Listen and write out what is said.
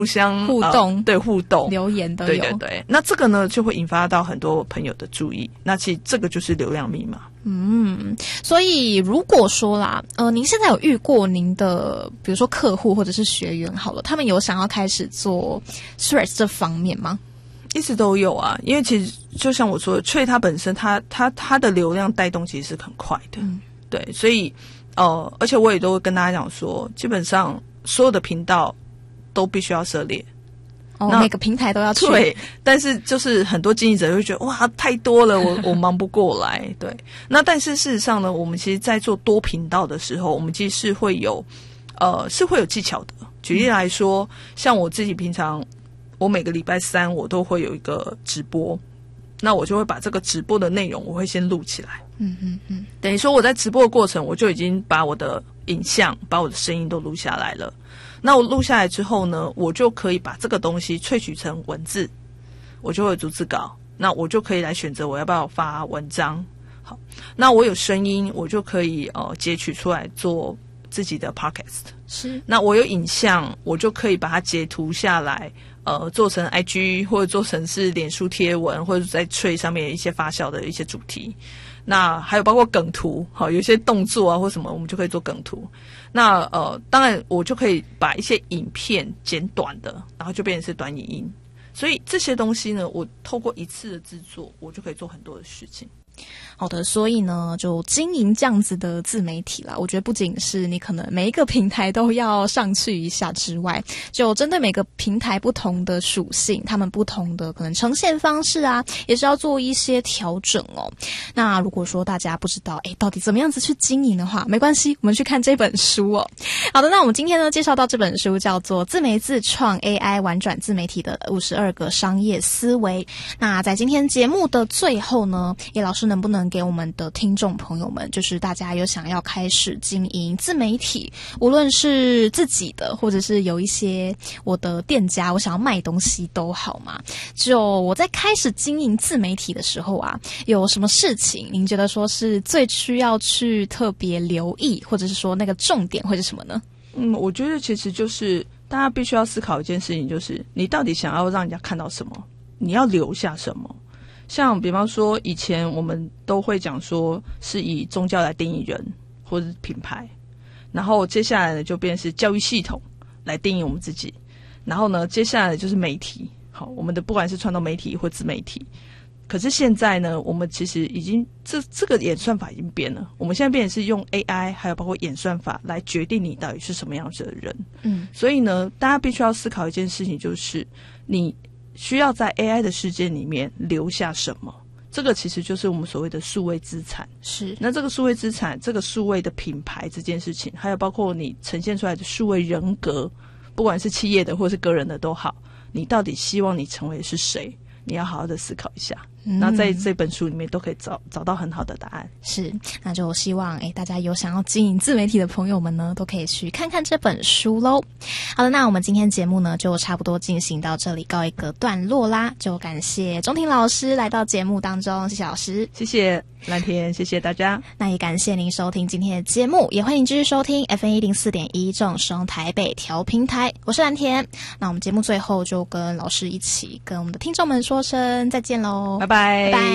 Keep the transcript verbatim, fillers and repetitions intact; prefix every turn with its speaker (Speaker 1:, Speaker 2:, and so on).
Speaker 1: 互相
Speaker 2: 互动、
Speaker 1: 呃、对互动
Speaker 2: 留言都有，
Speaker 1: 对对对。那这个呢就会引发到很多朋友的注意，那其实这个就是流量密码。
Speaker 2: 嗯，所以如果说啦，呃，您现在有遇过您的，比如说客户或者是学员好了，他们有想要开始做 Threads 这方面吗？
Speaker 1: 一直都有啊，因为其实就像我说的，Threads它本身它它它的流量带动其实是很快的，嗯，对，所以呃，而且我也都会跟大家讲说，基本上所有的频道都必须要涉猎。
Speaker 2: 哦，每个平台都要去。
Speaker 1: 对，但是就是很多经营者会觉得哇太多了，我我忙不过来。对，那但是事实上呢，我们其实在做多频道的时候，我们其实是会有呃是会有技巧的。举例来说，嗯、像我自己平常，我每个礼拜三我都会有一个直播，那我就会把这个直播的内容我会先录起来。
Speaker 2: 嗯嗯嗯，
Speaker 1: 等于说我在直播的过程，我就已经把我的影像、把我的声音都录下来了。那我录下来之后呢，我就可以把这个东西萃取成文字，我就会有逐字稿，那我就可以来选择我要不要发文章。好，那我有声音，我就可以呃截取出来做自己的 podcast。
Speaker 2: 是，
Speaker 1: 那我有影像，我就可以把它截图下来，呃，做成 I G 或者做成是脸书贴文，或者在Threads上面一些发酵的一些主题。那还有包括梗图，好，有些动作啊或什么，我们就可以做梗图。那呃，当然我就可以把一些影片剪短的，然后就变成是短影音。所以这些东西呢，我透过一次的制作，我就可以做很多的事情。
Speaker 2: 好的，所以呢，就经营这样子的自媒体啦，我觉得不仅是你可能每一个平台都要上去一下之外，就针对每个平台不同的属性，他们不同的可能呈现方式啊，也是要做一些调整哦。那如果说大家不知道，诶，到底怎么样子去经营的话，没关系，我们去看这本书哦。好的，那我们今天呢介绍到这本书叫做《自媒自创 A I 玩转自媒体的五十二个商业思维》。那在今天节目的最后呢，叶老师能不能给我们的听众朋友们，就是大家有想要开始经营自媒体，无论是自己的，或者是有一些我的店家，我想要卖东西都好嘛。就我在开始经营自媒体的时候啊，有什么事情您觉得说是最需要去特别留意，或者是说那个重点会是什么呢？
Speaker 1: 嗯，我觉得其实就是大家必须要思考一件事情，就是你到底想要让人家看到什么，你要留下什么。像比方说以前我们都会讲说是以宗教来定义人或者是品牌，然后接下来呢就变成是教育系统来定义我们自己，然后呢接下来就是媒体，好，我们的不管是传统媒体或自媒体。可是现在呢，我们其实已经这这个演算法已经变了，我们现在变成是用 A I 还有包括演算法来决定你到底是什么样子的人。嗯，所以呢大家必须要思考一件事情，就是你需要在 A I 的世界里面留下什么，这个其实就是我们所谓的数位资产。
Speaker 2: 是，
Speaker 1: 那这个数位资产，这个数位的品牌这件事情，还有包括你呈现出来的数位人格，不管是企业的或是个人的都好，你到底希望你成为的是谁，你要好好的思考一下。嗯、那在这本书里面都可以找找到很好的答案。
Speaker 2: 是，那就希望诶大家有想要经营自媒体的朋友们呢，都可以去看看这本书咯。好的，那我们今天节目呢就差不多进行到这里，告一个段落啦。就感谢钟庭老师来到节目当中，谢谢老师。
Speaker 1: 谢谢蓝天，谢谢大家。
Speaker 2: 那也感谢您收听今天的节目，也欢迎继续收听 F M 一零四点一 正声台北调频台，我是蓝天。那我们节目最后就跟老师一起跟我们的听众们说声再见咯，
Speaker 1: 拜拜。
Speaker 2: 拜拜。